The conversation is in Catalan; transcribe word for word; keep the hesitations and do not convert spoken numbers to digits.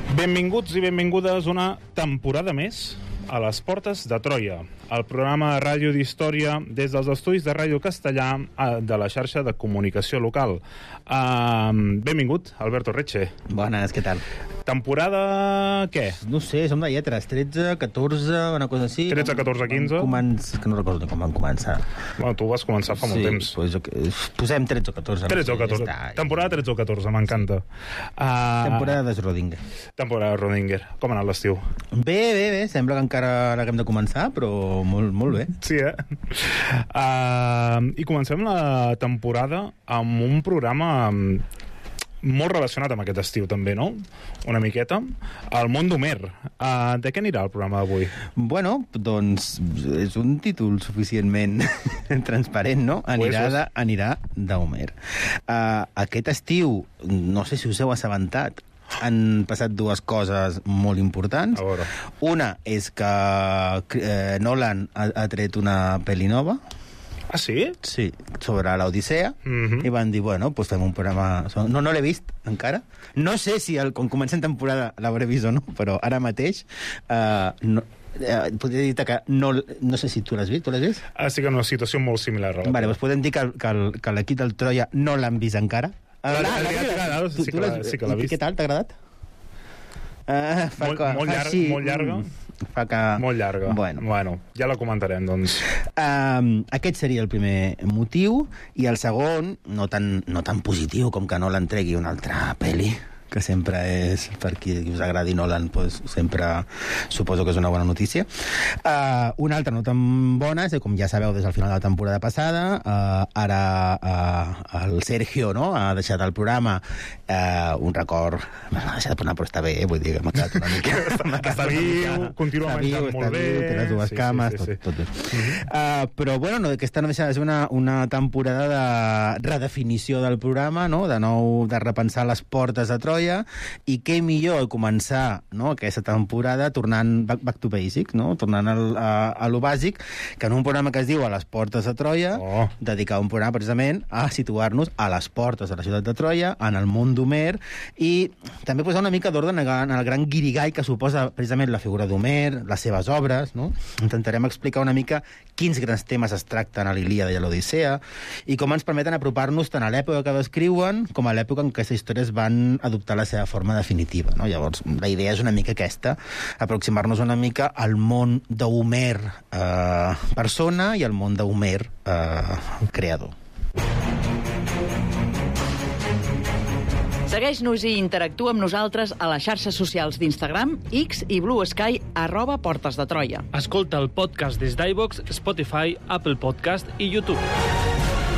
Benvinguts i benvingudes una temporada més a les Portes de Troia, el programa de ràdio d'història des dels estudis de Ràdio Castellà de la xarxa de comunicació local. Uh, benvingut, Alberto Reche. Bones, què tal? Temporada... què? No sé, som de lletres, tretze, catorze, una cosa així. tretze, catorze, quinze? Començ... que no recordo com vam començar. Bueno, tu vas començar fa molt sí, temps. Pues, posem tretze o catorze. tretze o catorze. Ja temporada tretze o catorze, m'encanta. Uh, temporada de Schrödinger. Temporada de Schrödinger. Com ha anat l'estiu? Bé, bé, bé. Sembla que encara l'haguem de començar, però molt, molt bé. Sí, eh? Uh, I comencem la temporada amb un programa molt relacionat amb aquest estiu, també, no? Una miqueta. El món d'Homer. Uh, de què anirà el programa d'avui? Bueno, doncs és un títol suficientment transparent, no? Anirà de, anirà d'Homer. Uh, aquest estiu, no sé si us heu assabentat, han passat dues coses molt importants. Una és que eh, Nolan ha, ha tret una pel·li nova. Ah, sí? Sí, sobre l'Odissea. Mm-hmm. I van dir, bueno, pues fem un programa... No, no l'he vist encara. No sé si el, quan comencem temporada l'hauré vist o no, però ara mateix... Uh, no, eh, podria dir que no, no sé si tu l'has vist. Tu l'has vist? Ah, sí que una situació molt similar. Vale, doncs podem dir que, que, que l'equip del Troia no l'han vist encara. Sí que l'ha vist. Què tal, t'ha agradat? Uh, fa molt, que, molt, llarg, així, molt llarga. Fa que... Molt llarga. Bueno. bueno, ja la comentarem, doncs. Uh, aquest seria el primer motiu, i el segon, no tan, no tan positiu com que no l'entregui una altra pel·li, que sempre és, per qui us agradi Nolan, pues, sempre suposo que és una bona notícia. Uh, una altra no tan bona, és com ja sabeu des del final de la temporada passada, uh, ara uh, el Sergio, no?, ha deixat el programa, uh, un record, m'ha deixat de posar, però està bé, eh? Vull dir que m'ha quedat una mica... està viu, continua menjant molt bé... Té les dues sí, cames, sí, sí, tot, sí. tot bé. Uh-huh. Uh, però, bueno, no, aquesta no deixa de ser una, una temporada de redefinició del programa, no?, de nou, de repensar les portes de Troia, i què millor començar, no?, aquesta temporada tornant back, back to basics, no?, tornant al, a, a lo bàsic, que en un programa que es diu A les portes de Troia, oh. dedicar un programa precisament a situar-nos a les portes de la ciutat de Troia, en el món d'Homer, i també posar una mica d'ordre en el gran guirigall que suposa precisament la figura d'Homer, les seves obres, no? Intentarem explicar una mica quins grans temes es tracten a l'Ilíada i a l'Odissea, i com ens permeten apropar-nos tant a l'època que descriuen com a l'època en què aquestes històries van adoptar la seva forma definitiva, no? Llavors, la idea és una mica aquesta, aproximar-nos una mica al món d'Homer eh, persona i al món d'Homer eh, creador. Segueix-nos i interactua amb nosaltres a les xarxes socials d'Instagram, X i Blue Sky, arroba Portes de Troia. Escolta el podcast des d'iVoox, Spotify, Apple Podcast i YouTube.